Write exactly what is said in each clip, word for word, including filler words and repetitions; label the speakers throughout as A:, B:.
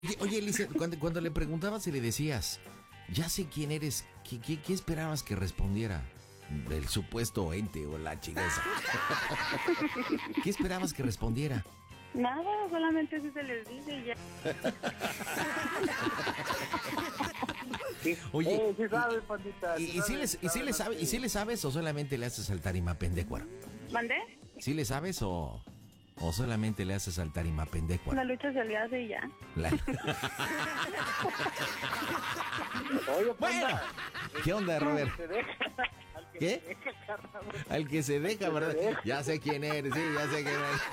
A: Oye, oye Elisa, cuando, cuando le preguntabas y le decías, ya sé quién eres, ¿qué, qué, qué esperabas que respondiera? El supuesto ente o la chica esa. ¿Qué esperabas que respondiera?
B: Nada, solamente eso se les dice y ya.
A: Oye,
C: eh, sí sabes, pandita.
A: ¿y,
C: Sí
A: y, si
C: sabes,
A: les, y, si le sabe, ¿y si le sabes o solamente le haces saltar y mapendecuar?
B: ¿Mandé?
A: ¿Sí le sabes o, o solamente le haces saltar y mapendecuar?
B: La lucha se le hace y ya.
A: La...
C: Oye,
A: Bueno,
C: panda,
A: ¿qué onda, Robert?
C: se deja, al que
A: ¿Qué?
C: se deja, carnal.
A: Al que se deja, ¿verdad? Ya sé quién eres, sí, ya sé quién eres.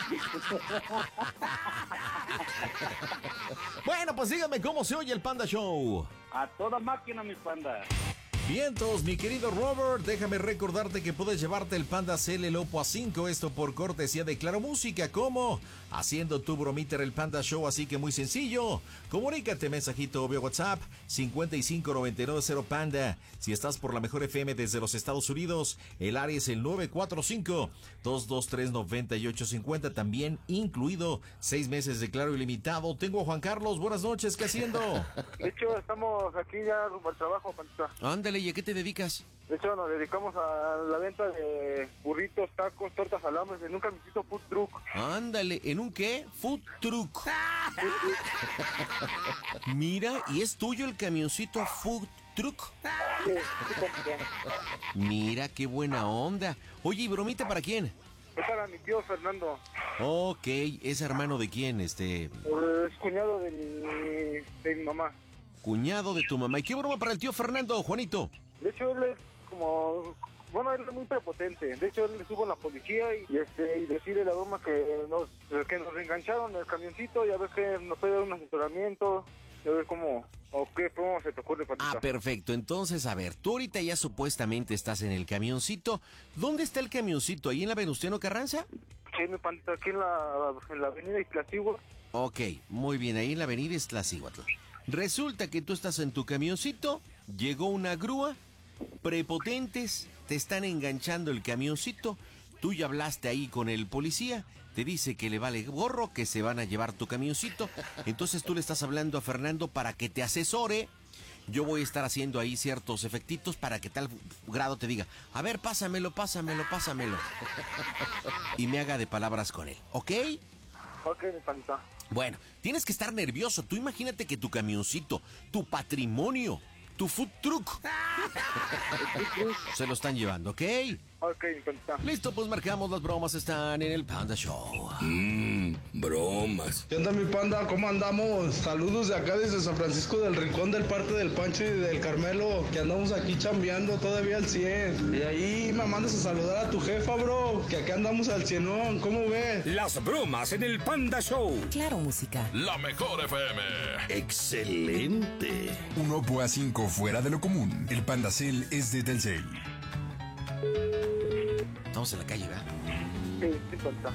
A: Bueno, pues dígame cómo se oye el Panda Show.
C: A toda máquina, mi panda.
A: Vientos, mi querido Robert, déjame recordarte que puedes llevarte el Panda C L Lopo a cinco, esto por cortesía de Claro Música. ¿Cómo? Haciendo tu bromita el Panda Show, así que muy sencillo. Comunícate, mensajito vía WhatsApp, cincuenta y cinco noventa y nueve cero Panda. Si estás por la mejor F M desde los Estados Unidos, el área es el nueve cuatro cinco, dos dos tres, nueve ocho cinco cero, también incluido seis meses de Claro ilimitado. Tengo a Juan Carlos, buenas noches, ¿qué haciendo?
C: De hecho, estamos aquí ya rumbo al trabajo, pandita.
A: Ándale, ¿y a qué te dedicas?
C: De hecho, nos dedicamos a la venta de burritos, tacos, tortas, alambres en un camioncito food truck.
A: Ándale, ¿en un qué? Food truck. Mira, ¿y es tuyo el camioncito food truck?
C: Sí, sí, pandita.
A: Mira, qué buena onda. Oye, ¿y bromita para quién?
C: Es para mi tío Fernando.
A: Ok, ¿es hermano de quién? Este,
C: Es cuñado de mi, de mi mamá.
A: cuñado de tu mamá. ¿Y qué broma para el tío Fernando, Juanito?
C: De hecho, él es como... Bueno, él es muy prepotente. De hecho, él le subo a la policía y, y, este, y decirle la broma que nos, que nos reengancharon el camioncito y a ver que nos puede dar un asesoramiento y a ver cómo... o qué broma se te ocurre, Patita.
A: Ah, perfecto. Entonces, a ver, tú ahorita ya supuestamente estás en el camioncito. ¿Dónde está el camioncito? ¿Ahí en la Venustiano Carranza?
C: Sí, mi Patita, aquí en la, en la avenida Iztaccíhuatl.
A: Ok, muy bien, ahí en la avenida Iztaccíhuatl. Resulta que tú estás en tu camioncito, llegó una grúa, prepotentes, te están enganchando el camioncito, tú ya hablaste ahí con el policía, te dice que le vale gorro, que se van a llevar tu camioncito, entonces tú le estás hablando a Fernando para que te asesore. Yo voy a estar haciendo ahí ciertos efectitos para que tal grado te diga, a ver, pásamelo, pásamelo, pásamelo, y me haga de palabras con él, ¿ok?
C: Ok, mi Patita.
A: Bueno, tienes que estar nervioso. Tú imagínate que tu camioncito, tu patrimonio, tu food truck, se lo están llevando, ¿ok?
C: Ok, mi Patita.
A: Listo, pues marcamos, las bromas están en el Panda Show.
D: Mmm, bromas.
E: ¿Qué onda, mi panda? ¿Cómo andamos? Saludos de acá desde San Francisco del Rincón, del Parque del Pancho y del Carmelo, que andamos aquí chambeando todavía al cien. Y ahí me mandas a saludar a tu jefa, bro, que acá andamos al cienón. ¿Cómo ves?
D: Las bromas en el Panda Show.
F: Claro Música.
G: La mejor F M.
D: Excelente.
H: Un Oppo A cinco fuera de lo común. El Panda Cell es de Telcel.
A: Estamos en la calle, ¿verdad?
C: Sí, sí, Patita.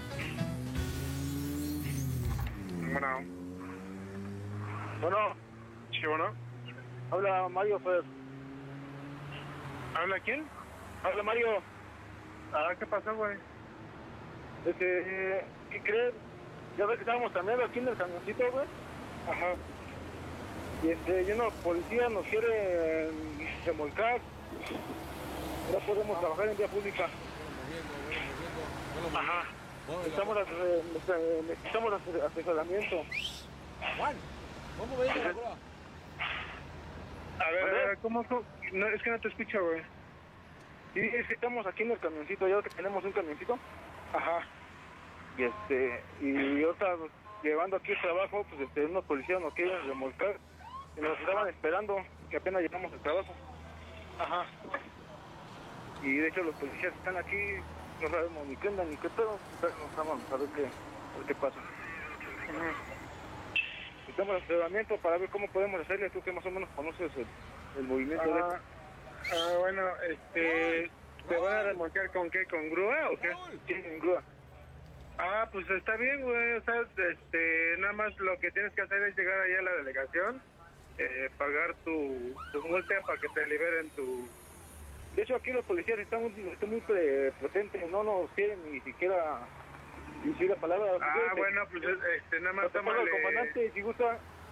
C: Bueno. Bueno.
I: Sí, bueno.
C: Habla Mario Fer.
I: ¿Habla quién?
C: Habla Mario.
I: Ah, ¿qué pasó, güey?
C: Este, ¿qué crees? Ya ves que estábamos cambiando aquí en el camioncito, güey.
I: Ajá.
C: Y este, y una policía nos quiere eh, remolcar. No podemos trabajar en vía pública.
I: Ajá.
C: Necesitamos, ase- nece- necesitamos ase- asesoramiento.
I: Juan, ¿cómo ves la grúa? A ver, a ver, ¿cómo? cómo? No, es que no te escucho, güey.
C: Sí, es que estamos aquí en el camioncito, ya que tenemos un camioncito.
I: Ajá.
C: Y este, y ahorita pues, llevando aquí el trabajo, pues este, unos policías nos quieren remolcar. Y nos estaban esperando, que apenas llegamos al trabajo.
I: Ajá.
C: Y de hecho los policías están aquí, no sabemos ni qué onda ni qué pedo, pero no sabemos a ver qué, a ver qué pasa. Necesitamos asesoramiento para ver cómo podemos hacerle, tú que más o menos conoces el, el movimiento de...
I: Ah, ah, bueno, este... ¿Te van a remolcar con qué? ¿Con grúa o qué?
C: Sí, en grúa.
I: Ah, pues está bien, güey. O sea, este, nada más lo que tienes que hacer es llegar allá a la delegación, eh, pagar tu, tu multa para que te liberen tu...
C: De hecho aquí los policías están muy, están muy prepotentes, no nos quieren ni siquiera decir la palabra.
I: Ah, bueno, pues este, nada más
C: tómale.
I: tómale...
C: El comandante, si gusta,